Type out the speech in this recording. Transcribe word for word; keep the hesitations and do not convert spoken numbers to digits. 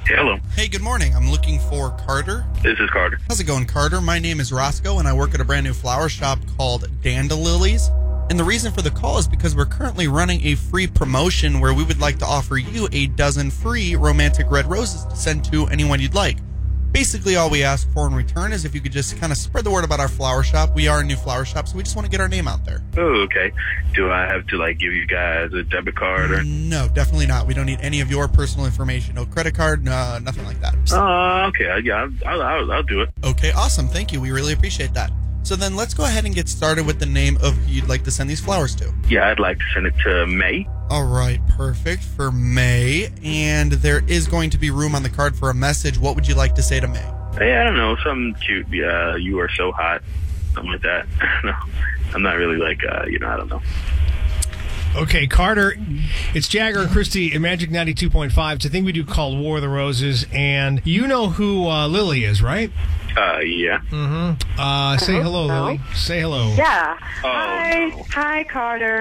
Hello. Hey, good morning. I'm looking for Carter. This is Carter. How's it going, Carter? My name is Roscoe, and I work at a brand new flower shop called Dandalilies. And the reason for the call is because we're currently running a free promotion where we would like to offer you a dozen free romantic red roses to send to anyone you'd like. Basically, all we ask for in return is if you could just kind of spread the word about our flower shop. We are a new flower shop, so we just want to get our name out there. Oh, okay. Do I have to, like, give you guys a debit card or? No, definitely not. We don't need any of your personal information. No credit card, no, nothing like that. Oh, uh, okay. Yeah, I'll, I'll, I'll do it. Okay, awesome. Thank you. We really appreciate that. So then let's go ahead and get started with the name of who you'd like to send these flowers to. Yeah, I'd like to send it to May. All right, perfect, for May. And there is going to be room on the card for a message. What would you like to say to May? Hey, I don't know, something cute. Yeah, you are so hot. Something like that. No, I'm not really like, uh, you know, I don't know. Okay, Carter, it's Jagger and Christy in Magic ninety-two point five. It's a thing we do called War of the Roses, and you know who uh, Lily is, right? Uh, yeah. Mm-hmm. Uh, say hello, so. Lily. Say hello. Yeah. Oh, Hi. no. Hi, Carter.